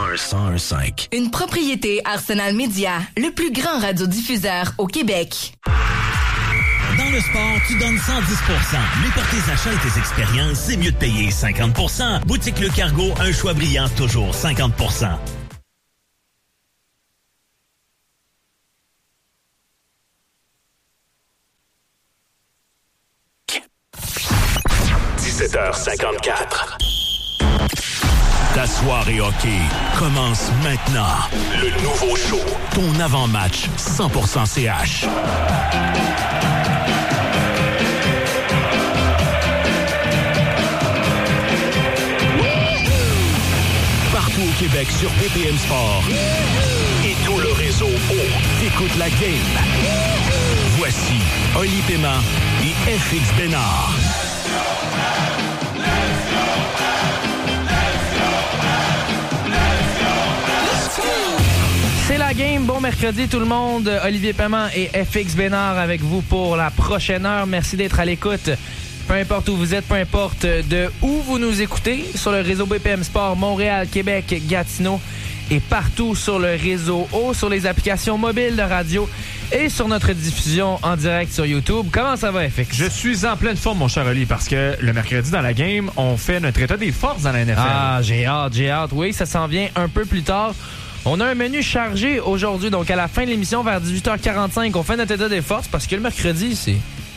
101.5. Une propriété Arsenal Média, le plus grand radiodiffuseur au Québec. Dans le sport, tu donnes 110%. Mais pour tes achats et tes expériences, c'est mieux de payer 50%. Boutique Le Cargo, un choix brillant, toujours 50%. « 17h54. Ta soirée hockey commence maintenant. Le nouveau show, ton avant-match 100% CH. Partout au Québec sur BPM Sport et tout le réseau t'écoutes la game. Voici Oli Paiement et FX Bénard. C'est la game. Bon mercredi tout le monde. Olivier Paiement et FX Bénard avec vous pour la prochaine heure. Merci d'être à l'écoute. Peu importe où vous êtes, peu importe de où vous nous écoutez, sur le réseau BPM Sport, Montréal, Québec, Gatineau et partout sur le réseau O, sur les applications mobiles de radio et sur notre diffusion en direct sur YouTube. Comment ça va, FX? Je suis en pleine forme, mon cher Oli, parce que le mercredi dans la game, on fait notre état des forces dans la NFL. Ah, j'ai hâte. Oui, ça s'en vient un peu plus tard. On a un menu chargé aujourd'hui, donc à la fin de l'émission, vers 18h45, on fait notre état des forces parce que le mercredi, c'est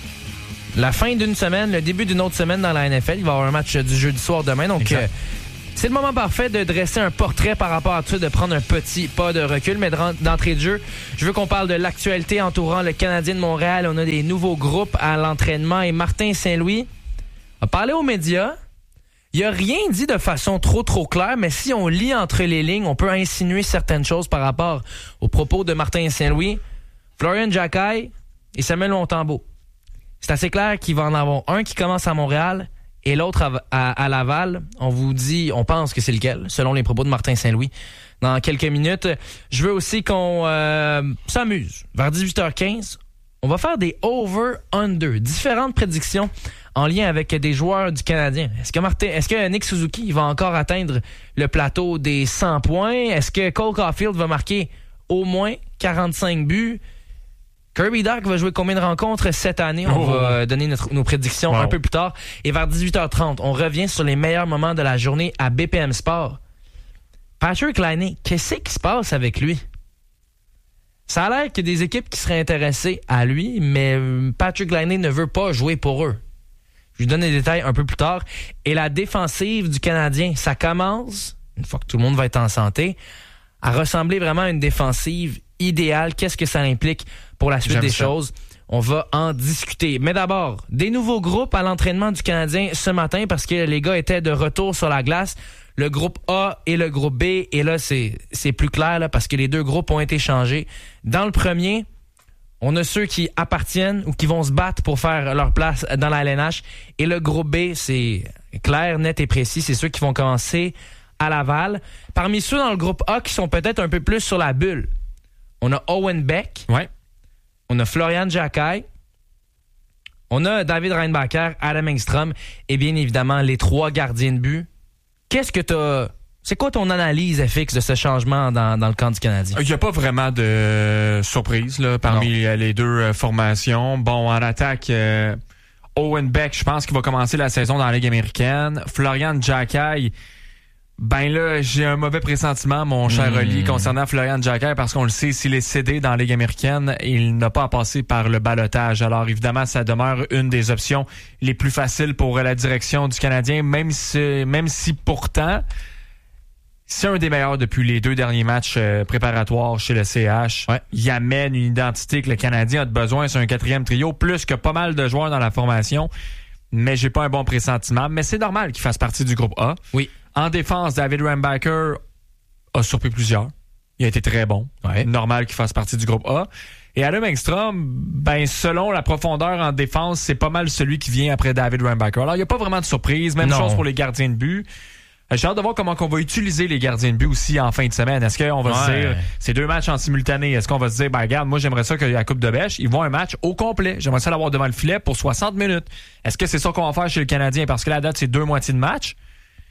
la fin d'une semaine, le début d'une autre semaine dans la NFL. Il va y avoir un match du jeudi soir demain, donc c'est le moment parfait de dresser un portrait par rapport à tout, de prendre un petit pas de recul, mais d'entrée de jeu, je veux qu'on parle de l'actualité entourant le Canadien de Montréal. On a des nouveaux groupes à l'entraînement et Martin Saint-Louis a parlé aux médias. Il a rien dit de façon trop claire, mais si on lit entre les lignes, on peut insinuer certaines choses par rapport aux propos de Martin Saint-Louis, Florian Giaccai et Samuel Montembeault. C'est assez clair qu'il va en avoir un qui commence à Montréal et l'autre à Laval. On pense que c'est lequel, selon les propos de Martin Saint-Louis. Dans quelques minutes, je veux aussi qu'on s'amuse. Vers 18h15, on va faire des over-under, différentes prédictions en lien avec des joueurs du Canadien. Est-ce que Nick Suzuki va encore atteindre le plateau des 100 points? Est-ce que Cole Caulfield va marquer au moins 45 buts? Kirby Dach va jouer combien de rencontres cette année? On va donner nos prédictions un peu plus tard. Et vers 18h30, on revient sur les meilleurs moments de la journée à BPM Sport. Patrick Laine, qu'est-ce qui se passe avec lui? Ça a l'air qu'il y a des équipes qui seraient intéressées à lui, mais Patrick Laine ne veut pas jouer pour eux. Je vous donne les détails un peu plus tard. Et la défensive du Canadien, ça commence, une fois que tout le monde va être en santé, à ressembler vraiment à une défensive idéale. Qu'est-ce que ça implique pour la suite des choses? On va en discuter. Mais d'abord, des nouveaux groupes à l'entraînement du Canadien ce matin parce que les gars étaient de retour sur la glace. Le groupe A et le groupe B. Et là, c'est plus clair là, parce que les deux groupes ont été changés. Dans le premier, on a ceux qui appartiennent ou qui vont se battre pour faire leur place dans la LNH. Et le groupe B, c'est clair, net et précis. C'est ceux qui vont commencer à Laval. Parmi ceux dans le groupe A qui sont peut-être un peu plus sur la bulle, on a Owen Beck. Ouais. On a Florian Giaccai. On a David Reinbacher, Adam Engstrom et bien évidemment les trois gardiens de but. C'est quoi ton analyse, FX, de ce changement dans le camp du Canadien? Il n'y a pas vraiment de surprise là, parmi les deux formations. Bon, en attaque, Owen Beck, je pense qu'il va commencer la saison dans la Ligue américaine. Florian Giaccai, ben là, j'ai un mauvais pressentiment, mon cher Oli, concernant Florian Giaccai, parce qu'on le sait, s'il est cédé dans la Ligue américaine, il n'a pas à passer par le ballottage. Alors, évidemment, ça demeure une des options les plus faciles pour la direction du Canadien, même si pourtant, c'est un des meilleurs depuis les deux derniers matchs préparatoires chez le CH. Ouais. Il amène une identité que le Canadien a besoin. C'est un quatrième trio, plus que pas mal de joueurs dans la formation. Mais j'ai pas un bon pressentiment. Mais c'est normal qu'il fasse partie du groupe A. Oui. En défense, David Reinbacher a surpris plusieurs. Il a été très bon. Ouais. Normal qu'il fasse partie du groupe A. Et Adam Engstrom, ben, selon la profondeur en défense, c'est pas mal celui qui vient après David Reinbacher. Alors, il n'y a pas vraiment de surprise. Même chose pour les gardiens de but. J'ai hâte de voir comment on va utiliser les gardiens de but aussi en fin de semaine. Est-ce qu'on va se dire, c'est deux matchs en simultané, est-ce qu'on va se dire, ben regarde, moi j'aimerais ça que la Coupe de Bêche, ils vont un match au complet. J'aimerais ça l'avoir devant le filet pour 60 minutes. Est-ce que c'est ça qu'on va faire chez le Canadien? Parce que la date, c'est 2 moitiés de match.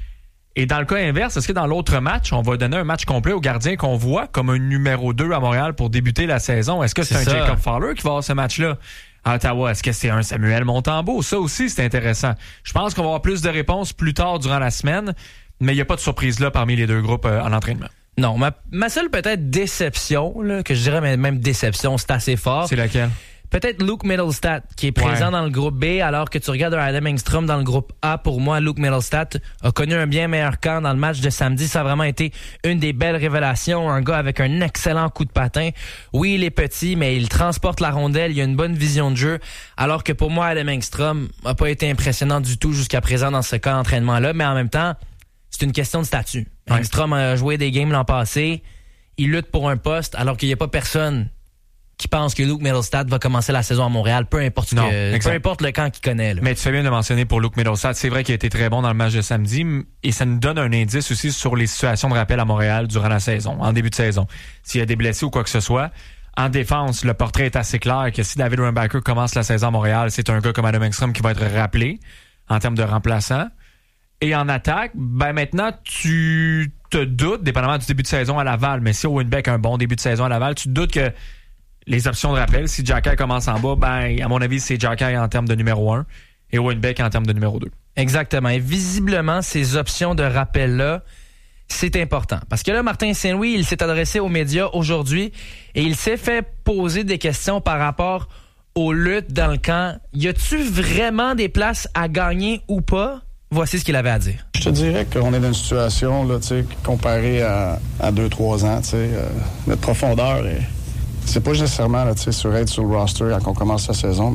Et dans le cas inverse, est-ce que dans l'autre match, on va donner un match complet au gardien qu'on voit comme un numéro 2 à Montréal pour débuter la saison? Est-ce que c'est un Jacob Fowler qui va avoir ce match-là à Ottawa? Est-ce que c'est un Samuel Montembeault? Ça aussi, c'est intéressant. Je pense qu'on va avoir plus de réponses plus tard durant la semaine, mais il n'y a pas de surprise là parmi les deux groupes en entraînement. Non, ma seule peut-être déception, là, que je dirais même déception, c'est assez fort. C'est laquelle? Peut-être Luke Mittelstadt, qui est présent dans le groupe B, alors que tu regardes un Adam Engstrom dans le groupe A. Pour moi, Luke Mittelstadt a connu un bien meilleur camp dans le match de samedi. Ça a vraiment été une des belles révélations. Un gars avec un excellent coup de patin. Oui, il est petit, mais il transporte la rondelle. Il a une bonne vision de jeu. Alors que pour moi, Adam Engstrom n'a pas été impressionnant du tout jusqu'à présent dans ce cas d'entraînement-là. Mais en même temps, c'est une question de statut. Ouais. Engstrom a joué des games l'an passé. Il lutte pour un poste, alors qu'il n'y a pas personne qui pense que Luke Mittelstadt va commencer la saison à Montréal, peu importe le camp qu'il connaît. Là. Mais tu fais bien de mentionner pour Luke Mittelstadt, c'est vrai qu'il a été très bon dans le match de samedi, et ça nous donne un indice aussi sur les situations de rappel à Montréal durant la saison, en début de saison. S'il y a des blessés ou quoi que ce soit, en défense, le portrait est assez clair que si David Rumbacker commence la saison à Montréal, c'est un gars comme Adam Engstrom qui va être rappelé en termes de remplaçant. Et en attaque, ben maintenant, tu te doutes, dépendamment du début de saison à Laval, mais si Owen Beck a un bon début de saison à Laval, tu te doutes que les options de rappel, si Jacky commence en bas, ben à mon avis, c'est Jacky en termes de numéro 1 et Owen Beck en termes de numéro 2. Exactement. Et visiblement, ces options de rappel-là, c'est important. Parce que là, Martin Saint-Louis, il s'est adressé aux médias aujourd'hui et il s'est fait poser des questions par rapport aux luttes dans le camp. Y a-tu vraiment des places à gagner ou pas? Voici ce qu'il avait à dire. Je te dirais qu'on est dans une situation, là, comparée à 2-3 ans, notre profondeur est... C'est pas nécessairement là, être sur le roster quand on commence la saison, mais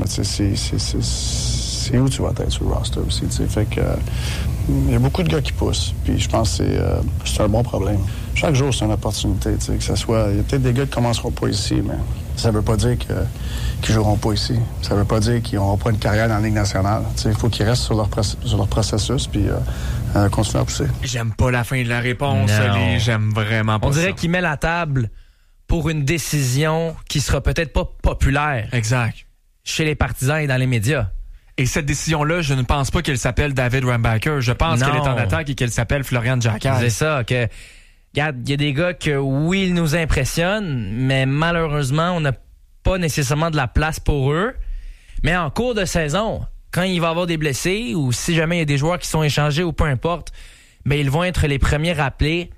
c'est où tu vas être sur le roster aussi. Fait que il y a beaucoup de gars qui poussent. Puis je pense que c'est un bon problème. Chaque jour, c'est une opportunité. Que ça soit. Il y a peut-être des gars qui commenceront pas ici, mais ça veut pas dire qu'ils joueront pas ici. Ça veut pas dire qu'ils n'auront pas une carrière dans la Ligue nationale. Il faut qu'ils restent sur leur processus puis continuer à pousser. J'aime pas la fin de la réponse, Ali. J'aime vraiment pas ça. On dirait qu'il met la table pour une décision qui sera peut-être pas populaire. Exact. Chez les partisans et dans les médias. Et cette décision-là, je ne pense pas qu'elle s'appelle David Rumbacker. Je pense qu'elle est en attaque et qu'elle s'appelle Florian Jacky. C'est ça, que... Regarde, il y a des gars que, oui, ils nous impressionnent, mais malheureusement, on n'a pas nécessairement de la place pour eux. Mais en cours de saison, quand il va y avoir des blessés ou si jamais il y a des joueurs qui sont échangés ou peu importe, ben ils vont être les premiers rappelés.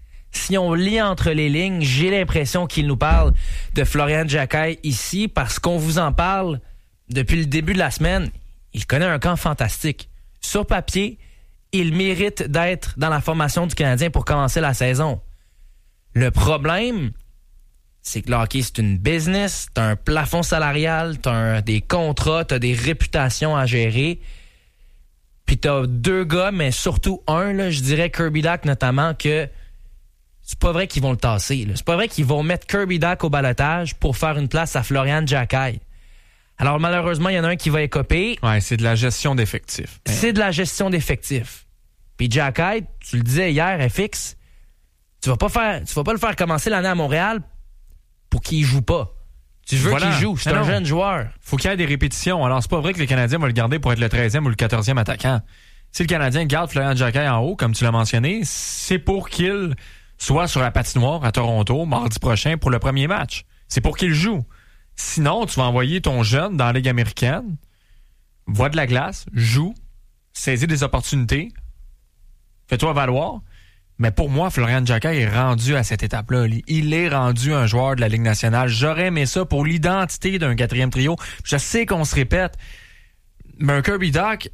Si on lit entre les lignes, j'ai l'impression qu'il nous parle de Florian Jacky ici parce qu'on vous en parle depuis le début de la semaine. Il connaît un camp fantastique. Sur papier, il mérite d'être dans la formation du Canadien pour commencer la saison. Le problème, c'est que le hockey, c'est une business, t'as un plafond salarial, t'as des contrats, t'as des réputations à gérer. Puis t'as deux gars, mais surtout un, là, je dirais Kirby Dach notamment, que c'est pas vrai qu'ils vont le tasser. Là. C'est pas vrai qu'ils vont mettre Kirby Dach au balotage pour faire une place à Florian Jacky. Alors malheureusement, il y en a un qui va écoper. Ouais, c'est de la gestion d'effectifs. C'est de la gestion d'effectifs. Puis Jacky, tu le disais hier, FX, tu vas pas le faire commencer l'année à Montréal pour qu'il joue pas. Tu veux qu'il joue, c'est un jeune joueur. Faut qu'il y ait des répétitions. Alors c'est pas vrai que le Canadien va le garder pour être le 13e ou le 14e attaquant. Si le Canadien garde Florian Jacky en haut, comme tu l'as mentionné, c'est pour qu'il soit sur la patinoire à Toronto mardi prochain pour le premier match. C'est pour qu'il joue. Sinon, tu vas envoyer ton jeune dans la Ligue américaine, voit de la glace, joue, saisit des opportunités, fais-toi valoir. Mais pour moi, Florian Jacky est rendu à cette étape-là. Il est rendu un joueur de la Ligue nationale. J'aurais aimé ça pour l'identité d'un quatrième trio. Je sais qu'on se répète, mais un Kirby Dach,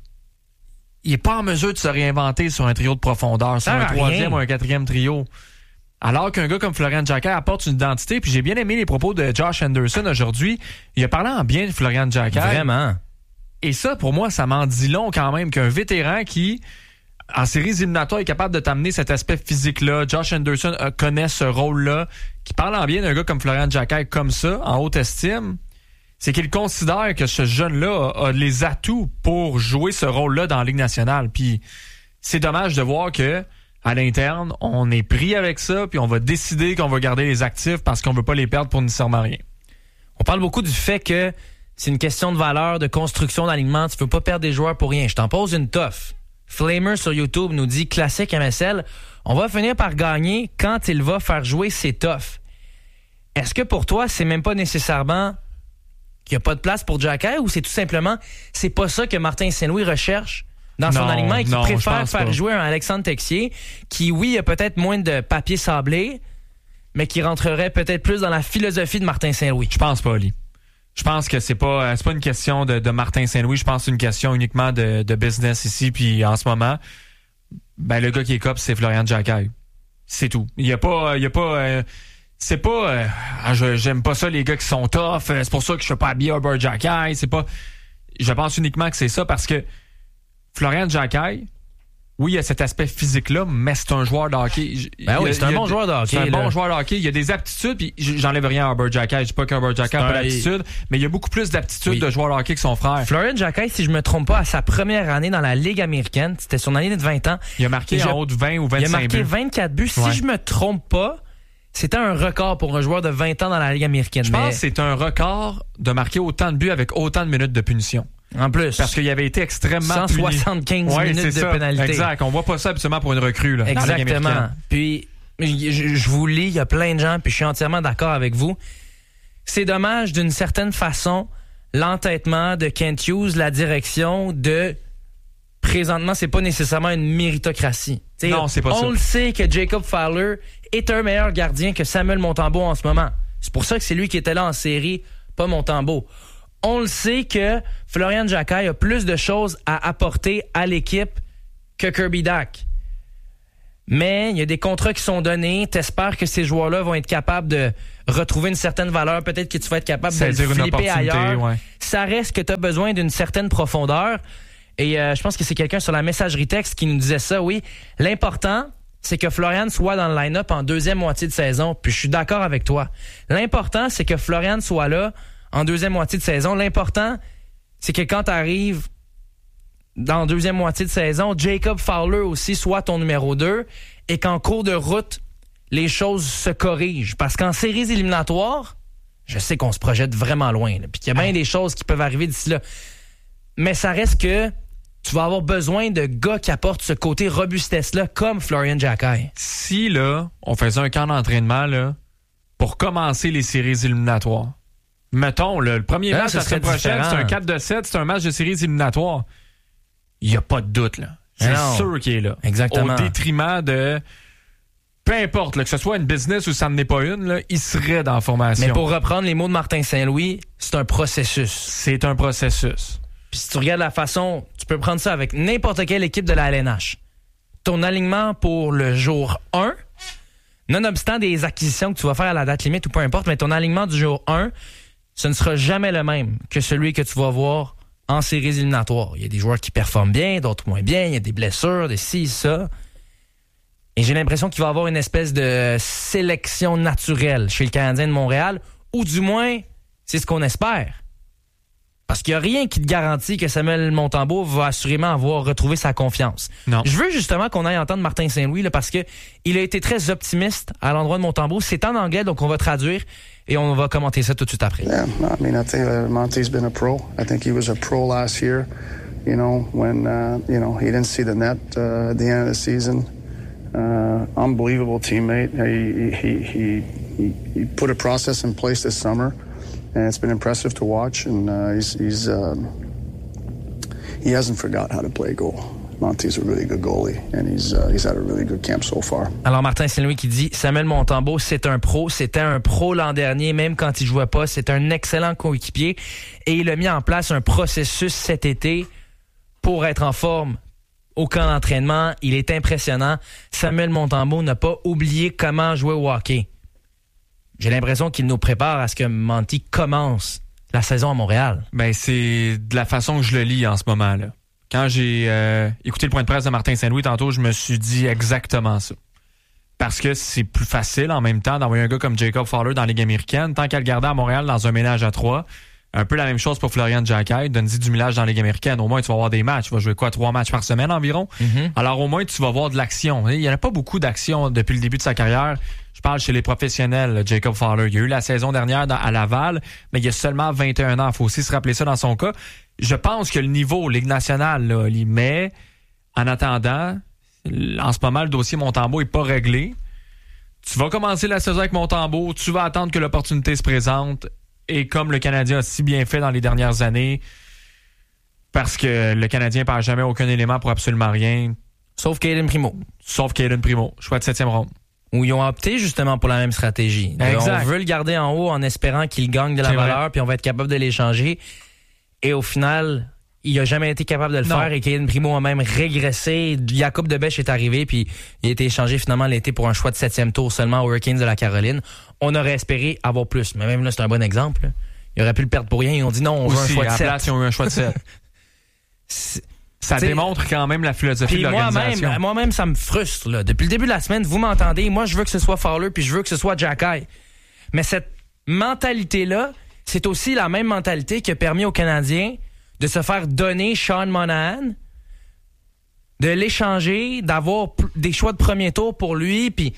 il n'est pas en mesure de se réinventer sur un trio de profondeur, sur un troisième ou un quatrième trio. Alors qu'un gars comme Florian Jacky apporte une identité, puis j'ai bien aimé les propos de Josh Anderson aujourd'hui. Il a parlé en bien de Florian Jacky. Vraiment. Et ça, pour moi, ça m'en dit long quand même qu'un vétéran qui, en séries éliminatoires, est capable de t'amener cet aspect physique-là. Josh Anderson connaît ce rôle-là. Qui parle en bien d'un gars comme Florian Jacky comme ça, en haute estime, c'est qu'il considère que ce jeune-là a les atouts pour jouer ce rôle-là dans la Ligue nationale. Puis c'est dommage de voir que à l'interne, on est pris avec ça, puis on va décider qu'on va garder les actifs parce qu'on veut pas les perdre pour nécessairement rien. On parle beaucoup du fait que c'est une question de valeur, de construction d'alignement. Tu veux pas perdre des joueurs pour rien. Je t'en pose une toffe. Flamer sur YouTube nous dit classique MSL, on va finir par gagner quand il va faire jouer ses toughs. Est-ce que pour toi, c'est même pas nécessairement qu'il n'y a pas de place pour Xhekaj ou c'est tout simplement, c'est pas ça que Martin Saint-Louis recherche dans son alignement et qu'il préfère faire jouer un Alexandre Texier qui, oui, a peut-être moins de papier sablé, mais qui rentrerait peut-être plus dans la philosophie de Martin Saint-Louis? Je pense pas, Ali. Je pense que c'est pas une question de Martin Saint-Louis. Je pense que c'est une question uniquement de business ici. Puis en ce moment, ben le gars qui est cop, c'est Florian Xhekaj. C'est tout. Il y a pas. C'est pas. J'aime pas ça les gars qui sont tough. C'est pour ça que je fais pas habiller Herbert Xhekaj. C'est pas. Je pense uniquement que c'est ça parce que Florian Xhekaj, oui, il y a cet aspect physique-là, mais c'est un joueur de hockey. Ben oui, c'est un bon joueur de hockey. C'est un bon joueur de hockey. Il y a des aptitudes, puis j'enlève rien à Herbert Xhekaj. Je dis pas qu'Herbert Xhekaj n'a pas d'aptitude, mais il y a beaucoup plus d'aptitudes de joueur de hockey que son frère. Florian Xhekaj, si je me trompe pas, à sa première année dans la Ligue américaine, c'était son année de 20 ans. Il a marqué en haut de 20 ou 25 buts. Il a marqué 24 buts. Si je me trompe pas, c'était un record pour un joueur de 20 ans dans la Ligue américaine. Je pense que c'est un record de marquer autant de buts avec autant de minutes de punition. En plus. Parce qu'il avait été extrêmement 175 minutes de pénalité. Exact. On voit pas ça habituellement pour une recrue. Là, exactement. Puis, je vous lis, il y a plein de gens, puis je suis entièrement d'accord avec vous. C'est dommage, d'une certaine façon, l'entêtement de Kent Hughes, la direction de... Présentement, c'est pas nécessairement une méritocratie. T'sais, non, c'est pas ça. On le sait que Jacob Fowler est un meilleur gardien que Samuel Montembeault en ce moment. C'est pour ça que c'est lui qui était là en série, pas Montembeault. On le sait que Florian Xhekaj a plus de choses à apporter à l'équipe que Kirby Dach. Mais il y a des contrats qui sont donnés. T'espères que ces joueurs-là vont être capables de retrouver une certaine valeur. Peut-être que tu vas être capable de le flipper ailleurs. Ouais. Ça reste que tu as besoin d'une certaine profondeur. Et je pense que c'est quelqu'un sur la messagerie texte qui nous disait ça, oui. L'important, c'est que Florian soit dans le line-up en deuxième moitié de saison. Puis je suis d'accord avec toi. L'important, c'est que Florian soit là en deuxième moitié de saison. L'important, c'est que quand tu arrives dans la deuxième moitié de saison, Jacob Fowler aussi soit ton numéro 2 et qu'en cours de route, les choses se corrigent. Parce qu'en séries éliminatoires, je sais qu'on se projette vraiment loin. Puis qu'il y a bien des choses qui peuvent arriver d'ici là. Mais ça reste que tu vas avoir besoin de gars qui apportent ce côté robustesse-là comme Florian Xhekaj. Si, là, on faisait un camp d'entraînement là, pour commencer les séries éliminatoires, mettons, le premier match la semaine prochaine, c'est un 4-7, c'est un match de séries éliminatoires. Il n'y a pas de doute, là. C'est sûr qu'il est là. Exactement. Au détriment de... Peu importe, là, que ce soit une business ou ça n'en est pas une, là, il serait dans la formation. Mais pour reprendre les mots de Martin Saint-Louis, c'est un processus. C'est un processus. Puis si tu regardes la façon, tu peux prendre ça avec n'importe quelle équipe de la LNH. Ton alignement pour le jour 1, nonobstant des acquisitions que tu vas faire à la date limite ou peu importe, mais ton alignement du jour 1, ce ne sera jamais le même que celui que tu vas voir en séries éliminatoires. Il y a des joueurs qui performent bien, d'autres moins bien, il y a des blessures, des ci, ça. Et j'ai l'impression qu'il va y avoir une espèce de sélection naturelle chez le Canadien de Montréal, ou du moins, c'est ce qu'on espère. Parce qu'il n'y a rien qui te garantit que Samuel Montembeault va assurément avoir retrouvé sa confiance. Non. Je veux justement qu'on aille entendre Martin Saint-Louis là, parce que il a été très optimiste à l'endroit de Montembeault. C'est en anglais, donc on va traduire et on va commenter ça tout de suite après. Yeah, I mean, I think Monty's been a pro. I think he was a pro last year. You know, when he didn't see the net at the end of the season. Unbelievable teammate. He put a process in place this summer. And it's been impressive to watch, and he hasn't forgot how to play goal. Monty's a really good goalie, and he's had a really good camp so far. Alors Martin Saint-Louis qui dit Samuel Montembeault, c'est un pro, c'était un pro l'an dernier, même quand il jouait pas, c'est un excellent coéquipier, et il a mis en place un processus cet été pour être en forme au camp d'entraînement. Il est impressionnant. Samuel Montembeault n'a pas oublié comment jouer au hockey. J'ai l'impression qu'il nous prépare à ce que Monty commence la saison à Montréal. Ben, c'est de la façon que je le lis en ce moment, là. Quand j'ai écouté le point de presse de Martin Saint-Louis tantôt, je me suis dit exactement ça. Parce que c'est plus facile en même temps d'envoyer un gars comme Jacob Fowler dans la Ligue américaine, tant qu'à le garder à Montréal dans un ménage à 3. Un peu la même chose pour Florian Xhekaj. Donne-y du millage dans la Ligue américaine. Au moins, tu vas avoir des matchs. Tu vas jouer 3 matchs par semaine environ. Mm-hmm. Alors, au moins, tu vas avoir de l'action. Il n'y en a pas beaucoup d'action depuis le début de sa carrière. Je parle chez les professionnels, Jacob Fowler. Il y a eu la saison dernière à Laval, mais il y a seulement 21 ans. Il faut aussi se rappeler ça dans son cas. Je pense que le niveau Ligue nationale, là, mais en attendant, en ce moment, le dossier Montembeault n'est pas réglé. Tu vas commencer la saison avec Montembeault, tu vas attendre que l'opportunité se présente. Et comme le Canadien a si bien fait dans les dernières années, parce que le Canadien ne perd jamais aucun élément pour absolument rien. Sauf Caden Primo. Choix de 7e ronde. Où ils ont opté justement pour la même stratégie. Exact. On veut le garder en haut en espérant qu'il gagne de la valeur, puis on va être capable de l'échanger. Et au final, il n'a jamais été capable de le faire et Caden Primo a même régressé. Jacob Debesch est arrivé, puis il a été échangé finalement l'été pour un choix de 7e tour seulement aux Hurricanes de la Caroline. On aurait espéré avoir plus, mais même là, c'est un bon exemple. Là. Il aurait pu le perdre pour rien. Ils ont dit non, on veut un choix de 7. À la place, ils ont eu un choix de 7. Ça démontre quand même la philosophie de l'organisation. Moi-même, ça me frustre. Là. Depuis le début de la semaine, vous m'entendez, moi, je veux que ce soit Fowler, puis je veux que ce soit Xhekaj. Mais cette mentalité-là, c'est aussi la même mentalité qui a permis aux Canadiens de se faire donner Sean Monahan, de l'échanger, d'avoir des choix de premier tour pour lui, puis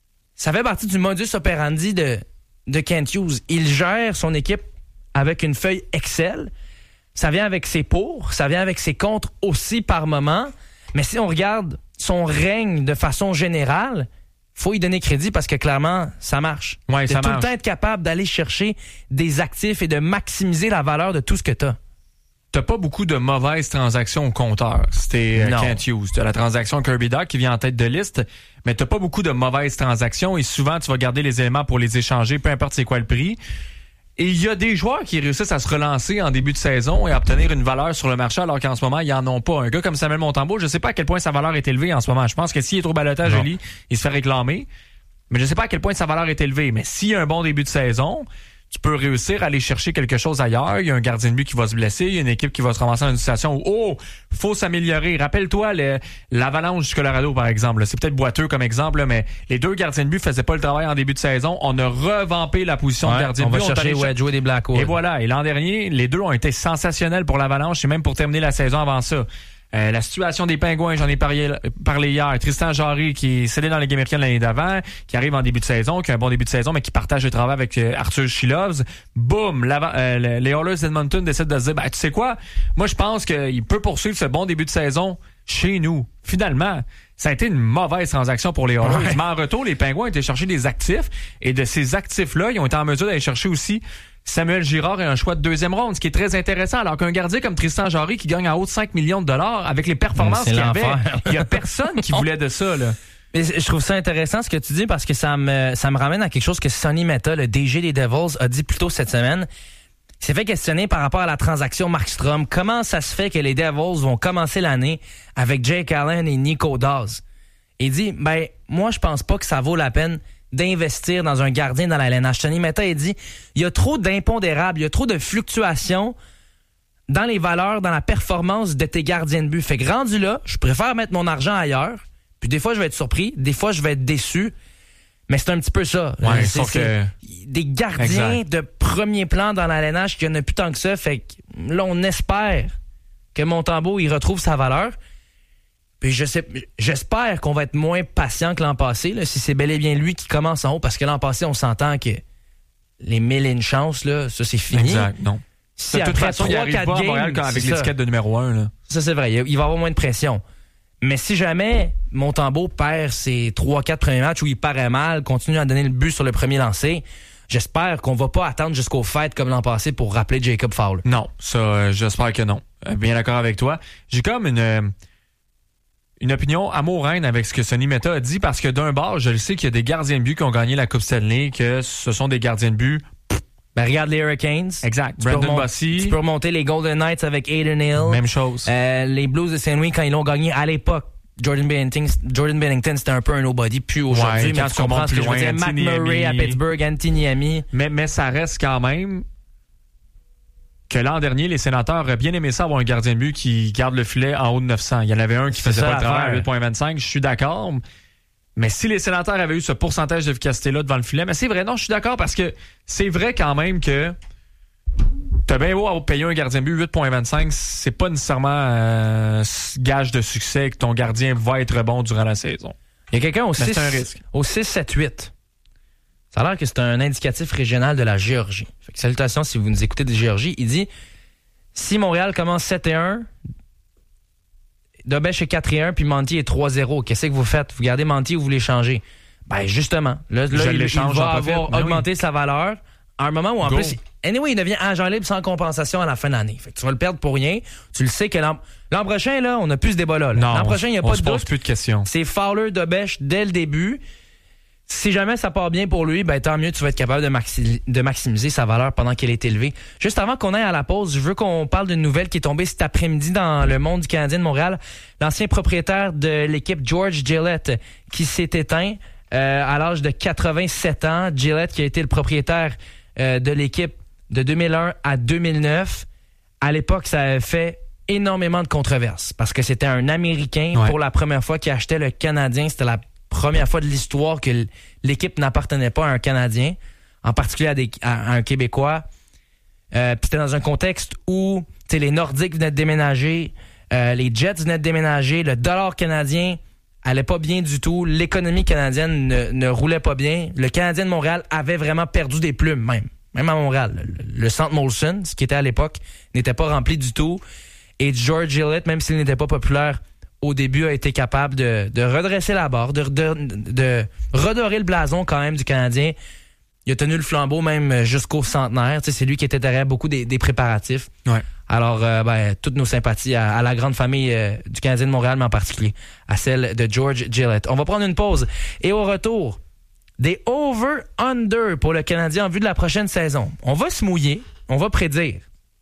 ça fait partie du modus operandi de Kent Hughes. Il gère son équipe avec une feuille Excel. Ça vient avec ses pour, ça vient avec ses contre aussi par moment. Mais si on regarde son règne de façon générale, faut y donner crédit parce que clairement, ça marche. Ouais, ça tout marche. Le temps être capable d'aller chercher des actifs et de maximiser la valeur de tout ce que tu as. T'as pas beaucoup de mauvaises transactions au compteur. C'était Kent Hughes. T'as la transaction Kirby Dach qui vient en tête de liste, mais t'as pas beaucoup de mauvaises transactions et souvent tu vas garder les éléments pour les échanger, peu importe c'est quoi le prix. Et il y a des joueurs qui réussissent à se relancer en début de saison et à obtenir une valeur sur le marché alors qu'en ce moment, ils en ont pas. Un gars comme Samuel Montembeault, je sais pas à quel point sa valeur est élevée en ce moment. Je pense que s'il est trop balotage, il se fait réclamer. Mais je sais pas à quel point sa valeur est élevée. Mais s'il y a un bon début de saison, tu peux réussir à aller chercher quelque chose ailleurs. Il y a un gardien de but qui va se blesser. Il y a une équipe qui va se ramasser dans une situation où, faut s'améliorer. Rappelle-toi l'Avalanche du Colorado, par exemple. C'est peut-être boiteux comme exemple, mais les deux gardiens de but faisaient pas le travail en début de saison. On a revampé la position de gardien de but. On va chercher Wedgewood et Blackwood. Et voilà. Et l'an dernier, les deux ont été sensationnels pour l'Avalanche et même pour terminer la saison avant ça. La situation des Pingouins, j'en ai parlé hier. Tristan Jarry qui est cédé dans la Ligue américaine l'année d'avant, qui arrive en début de saison, qui a un bon début de saison, mais qui partage le travail avec Arthur Shilovs. Boum! Les Oilers d'Edmonton décident de se dire, tu sais quoi? Moi, je pense qu'il peut poursuivre ce bon début de saison chez nous. Finalement, ça a été une mauvaise transaction pour les Oilers. Ouais. Mais en retour, les Pingouins ont été chercher des actifs et de ces actifs-là, ils ont été en mesure d'aller chercher aussi Samuel Girard et un choix de 2e ronde, ce qui est très intéressant. Alors qu'un gardien comme Tristan Jarry qui gagne en haut de 5 millions de dollars avec les performances qu'il avait, il y a personne qui voulait de ça, là. Mais je trouve ça intéressant ce que tu dis parce que ça me ramène à quelque chose que Sonny Mehta, le DG des Devils, a dit plus tôt cette semaine. Il s'est fait questionner par rapport à la transaction Markstrom. Comment ça se fait que les Devils vont commencer l'année avec Jake Allen et Nico Daws? Il dit, moi, je pense pas que ça vaut la peine d'investir dans un gardien dans la LNH. Sonny Mehta a dit, il y a trop d'impondérables, il y a trop de fluctuations dans les valeurs, dans la performance de tes gardiens de but. Fait que rendu là, je préfère mettre mon argent ailleurs. Puis des fois, je vais être surpris, des fois, je vais être déçu. Mais c'est un petit peu ça. Ouais, c'est des gardiens de premier plan dans la LNH qui en a plus tant que ça. Fait que là, on espère que Montembeault, il retrouve sa valeur. Puis j'espère qu'on va être moins patient que l'an passé, là, si c'est bel et bien lui qui commence en haut, parce que l'an passé, on s'entend que les 1000 et une chances, là, ça, c'est fini. Exact, non. Si de toute façon, il arrive pas à Montréal avec l'étiquette de numéro 1. Là. Ça, c'est vrai. Il va avoir moins de pression. Mais si jamais Montembeault perd ses 3-4 premiers matchs où il paraît mal, continue à donner le but sur le premier lancé, j'espère qu'on va pas attendre jusqu'aux fêtes comme l'an passé pour rappeler Jacob Fowler. Non, ça, j'espère que non. Bien d'accord avec toi. J'ai comme une opinion amoureuse avec ce que Sonny Mehta a dit parce que d'un bord, je le sais qu'il y a des gardiens de but qui ont gagné la Coupe Stanley, que ce sont des gardiens de but. Regarde les Hurricanes. Exact. Brandon Bossy. Tu peux remonter les Golden Knights avec Aiden Hill. Même chose. Les Blues de Saint-Louis, quand ils l'ont gagné à l'époque, Jordan Bennington, c'était un peu un nobody, plus aujourd'hui. Ouais, mais tu comprends ce que je veux dire. Matt Murray à Pittsburgh, Anthony Niemi. Mais ça reste quand même que l'an dernier, les Sénateurs auraient bien aimé ça avoir un gardien de but qui garde le filet en haut de 900. Il y en avait un qui faisait pas le travail à 8.25. Je suis d'accord. Mais si les Sénateurs avaient eu ce pourcentage d'efficacité-là devant le filet, mais c'est vrai, non, je suis d'accord parce que c'est vrai quand même que t'as bien beau payer un gardien de but 8.25, c'est pas nécessairement gage de succès que ton gardien va être bon durant la saison. Il y a quelqu'un au 6, 7, 8. Ça a l'air que c'est un indicatif régional de la Géorgie. Fait que salutations si vous nous écoutez de Géorgie. Il dit, si Montréal commence 7-1, Dobesch est 4-1, puis Monty est 3-0. Qu'est-ce que vous faites? Vous gardez Monty ou vous l'échangez? Ben, justement. Là il va avoir augmenté sa valeur à un moment où, en plus, anyway, il devient agent libre sans compensation à la fin de l'année. Fait que tu vas le perdre pour rien. Tu le sais que l'an prochain, là, on n'a plus ce débat-là. Non, l'an prochain, il n'y a pas de doute. On se pose plus de questions. C'est Fowler, Dobesch dès le début. Si jamais ça part bien pour lui, ben tant mieux, tu vas être capable de maximiser sa valeur pendant qu'elle est élevée. Juste avant qu'on aille à la pause, je veux qu'on parle d'une nouvelle qui est tombée cet après-midi dans le monde du Canadien de Montréal. L'ancien propriétaire de l'équipe George Gillett qui s'est éteint à l'âge de 87 ans. Gillett qui a été le propriétaire de l'équipe de 2001 à 2009. À l'époque, ça avait fait énormément de controverses parce que c'était un Américain pour la première fois qui achetait le Canadien. C'était la première fois de l'histoire que l'équipe n'appartenait pas à un Canadien, en particulier à un Québécois. Puis c'était dans un contexte où les Nordiques venaient de déménager, les Jets venaient de déménager, le dollar canadien allait pas bien du tout, l'économie canadienne ne roulait pas bien. Le Canadien de Montréal avait vraiment perdu des plumes, même à Montréal. Le centre Molson, ce qui était à l'époque, n'était pas rempli du tout. Et George Gillett, même s'il n'était pas populaire au début, a été capable de redresser la barre, de redorer le blason quand même du Canadien. Il a tenu le flambeau même jusqu'au centenaire. C'est lui qui était derrière beaucoup des préparatifs. Ouais. Alors, toutes nos sympathies à la grande famille du Canadien de Montréal, mais en particulier à celle de George Gillett. On va prendre une pause. Et au retour, des over-under pour le Canadien en vue de la prochaine saison. On va se mouiller, on va prédire.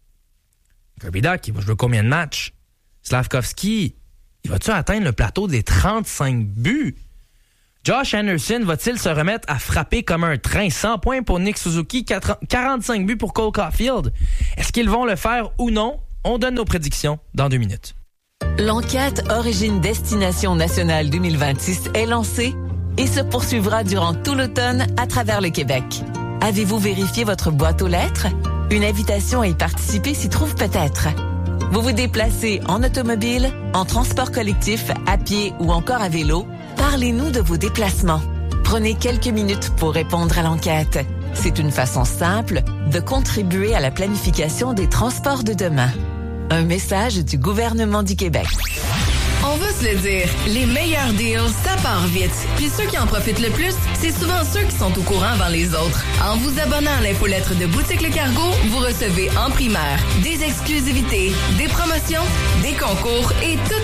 Kirby Dach, il va jouer combien de matchs? Slavkovski, il va-tu atteindre le plateau des 35 buts? Josh Anderson va-t-il se remettre à frapper comme un train? 100 points pour Nick Suzuki, 45 buts pour Cole Caulfield. Est-ce qu'ils vont le faire ou non? On donne nos prédictions dans 2 minutes. L'enquête Origine Destination Nationale 2026 est lancée et se poursuivra durant tout l'automne à travers le Québec. Avez-vous vérifié votre boîte aux lettres? Une invitation à y participer s'y trouve peut-être. Vous vous déplacez en automobile, en transport collectif, à pied ou encore à vélo? Parlez-nous de vos déplacements. Prenez quelques minutes pour répondre à l'enquête. C'est une façon simple de contribuer à la planification des transports de demain. Un message du gouvernement du Québec. On va se le dire, les meilleurs deals, ça part vite. Puis ceux qui en profitent le plus, c'est souvent ceux qui sont au courant avant les autres. En vous abonnant à l'infolettre de Boutique Le Cargo, vous recevez en primaire des exclusivités, des promotions, des concours et tout